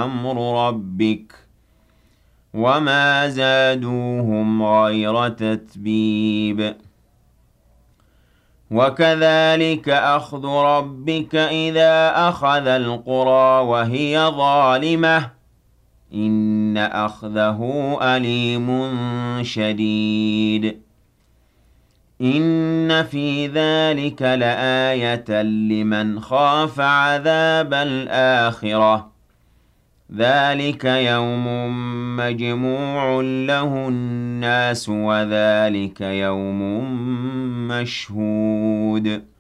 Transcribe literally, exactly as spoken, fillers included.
أمر ربك وما زادوهم غير تتبيب وكذلك أخذ ربك إذا أخذ القرى وهي ظالمة إن أخذه أليم شديد إن في ذلك لآية لمن خاف عذاب الآخرة ذلك يوم مجموع له الناس وذلك يوم مشهود